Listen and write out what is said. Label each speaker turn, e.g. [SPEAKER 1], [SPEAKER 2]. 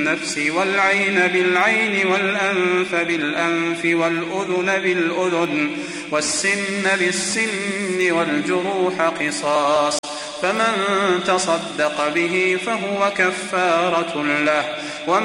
[SPEAKER 1] بالنفس والعين بالعين والأنف بالأنف والأذن بالأذن والسن بالسن والجروح قصاص، فمن تصدق به فهو كفارة له.